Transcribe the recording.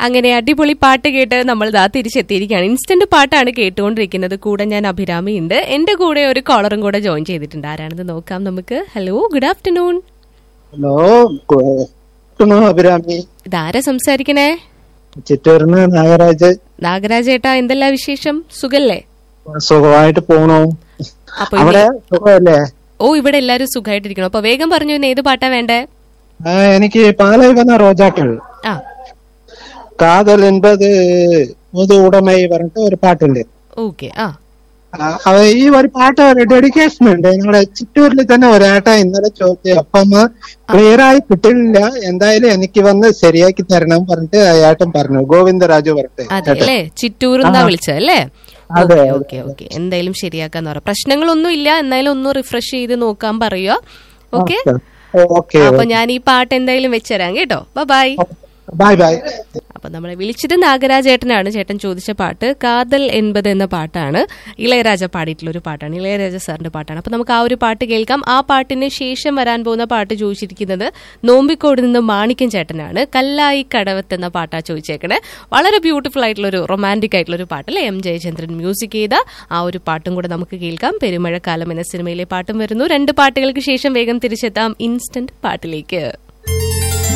അങ്ങനെ അടിപൊളി പാട്ട് കേട്ട് നമ്മൾ ദാ തിരിച്ചെത്തിയിരിക്കുകയാണ്. ഇൻസ്റ്റന്റ് പാട്ടാണ് കേട്ടുകൊണ്ടിരിക്കുന്നത്. കൂടെ ഞാൻ അഭിരാമി ഉണ്ട്. എന്റെ കൂടെ ഒരു കോളറും കൂടെ ജോയിൻ ചെയ്തിട്ടുണ്ട്. ആരാണെന്ന് നോക്കാം നമുക്ക്. Hello, good afternoon. Hello, Abhirami. ഇതാരാ സംസാരിക്കണേ? ചിറ്റൂരിന്ന് നാഗരാജ്. നാഗരാജേട്ടാ, എന്തെല്ലാം വിശേഷം? സുഖല്ലേ? സുഖമായിട്ട് പോണു. അപ്പൊ അവിടെ സുഖമല്ലേ? ഓ, ഇവിടെ എല്ലാരും സുഖമായിട്ടിരിക്കണം. അപ്പൊ വേഗം പറഞ്ഞു, ഇന്ന് ഏത് പാട്ടാ വേണ്ടേ? എനിക്ക് പാലായി വന്ന റോജാക്കൾ കാതൽ എൻപത് പൊതു ഉടമൈ പറഞ്ഞിട്ട് ഒരു പാട്ടുണ്ട്. ഓക്കെ. ഈ ഒരു പാട്ട് ഒരു ഡെഡിക്കേഷൻ ഉണ്ട്. ഞങ്ങളുടെ ചിറ്റൂരിൽ തന്നെ ഒരേട്ട ഇന്നലെ ചോദിച്ചു, അപ്പം ക്ലിയർ ആയി കിട്ടില്ല, എന്തായാലും എനിക്ക് വന്ന് ശരിയാക്കി തരണം പറഞ്ഞിട്ട് ഏട്ടൻ പറഞ്ഞു. ഗോവിന്ദരാജു പറഞ്ഞിട്ട്. അതെ, ചിറ്റൂർന്നാ വിളിച്ചതല്ലേ? ഓക്കെ. എന്തായാലും ശരിയാക്കാന്ന് പറയാം. പ്രശ്നങ്ങളൊന്നും ഇല്ല. എന്തായാലും ഒന്ന് റിഫ്രഷ് ചെയ്ത് നോക്കാൻ പറയുക. ഓക്കെ. അപ്പൊ ഞാൻ ഈ പാട്ട് എന്തായാലും വെച്ചുതരാം കേട്ടോ. ബൈ. അപ്പൊ നമ്മളെ വിളിച്ചത് നാഗരാജേട്ടനാണ്. ചേട്ടൻ ചോദിച്ച പാട്ട് കാതൽ 80 എന്ന പാട്ടാണ്. ഇളയരാജ പാടിയിട്ടുള്ള ഒരു പാട്ടാണ്. ഇളയരാജ സാറിന്റെ പാട്ടാണ്. അപ്പൊ നമുക്ക് ആ ഒരു പാട്ട് കേൾക്കാം. ആ പാട്ടിന് ശേഷം വരാൻ പോകുന്ന പാട്ട് ചോദിച്ചിരിക്കുന്നത് നോമ്പിക്കോട് നിന്ന് മാണിക്യം ചേട്ടനാണ്. കല്ലായി കടവത്ത് എന്ന പാട്ടാ ചോദിച്ചേക്കണേ. വളരെ ബ്യൂട്ടിഫുൾ ആയിട്ടുള്ള ഒരു റൊമാൻറ്റിക് ആയിട്ടുള്ള ഒരു പാട്ടല്ലേ? എം ജയചന്ദ്രൻ മ്യൂസിക് ചെയ്ത ആ ഒരു പാട്ടും കൂടെ നമുക്ക് കേൾക്കാം. പെരുമഴക്കാലം എന്ന സിനിമയിലെ പാട്ടും വരുന്നു. 2 പാട്ടുകൾക്ക് ശേഷം വേഗം തിരിച്ചെത്താം ഇൻസ്റ്റന്റ് പാട്ടിലേക്ക്.